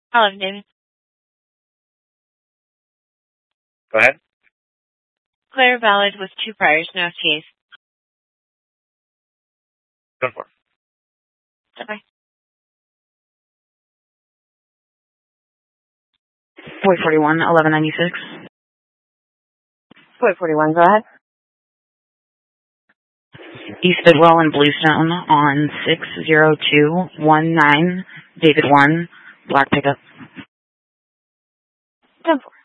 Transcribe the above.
Hello, David. Go ahead. Clear valid with 2 priors, no FTAs. Go for it. Bye-bye. 441, 1196. 441, go ahead. East Bidwell and Bluestone on 60219, David 1, black pickup. 10-4.